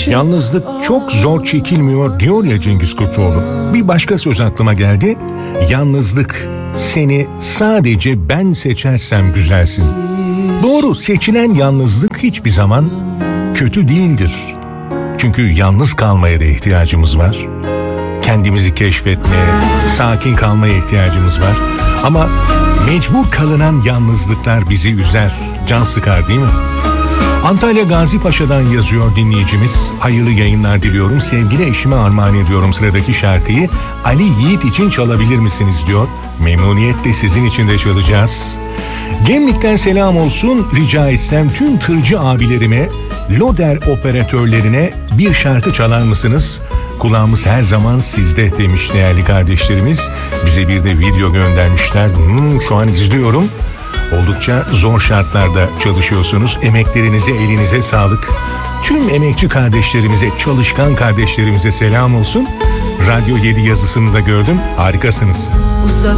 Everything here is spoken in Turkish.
Yalnızlık çok zor çekilmiyor diyor ya Cengiz Kurtoğlu. Bir başka söz aklıma geldi. Yalnızlık seni sadece ben seçersem güzelsin. Doğru, seçilen yalnızlık hiçbir zaman kötü değildir. Çünkü yalnız kalmaya da ihtiyacımız var. Kendimizi keşfetmeye, sakin kalmaya ihtiyacımız var. Ama mecbur kalınan yalnızlıklar bizi üzer, can sıkar değil mi? Antalya Gazi Paşa'dan yazıyor dinleyicimiz. Hayırlı yayınlar diliyorum. Sevgili eşime armağan ediyorum sıradaki şarkıyı. Ali Yiğit için çalabilir misiniz diyor. Memnuniyetle sizin için de çalacağız. Gemlik'ten selam olsun. Rica etsem tüm tırcı abilerime, loder operatörlerine bir şarkı çalar mısınız? Kulağımız her zaman sizde demiş değerli kardeşlerimiz. Bize bir de video göndermişler. Şu an izliyorum. Oldukça zor şartlarda çalışıyorsunuz. Emeklerinize, elinize sağlık. Tüm emekçi kardeşlerimize, çalışkan kardeşlerimize selam olsun. Radyo 7 yazısını da gördüm. Harikasınız. Uzak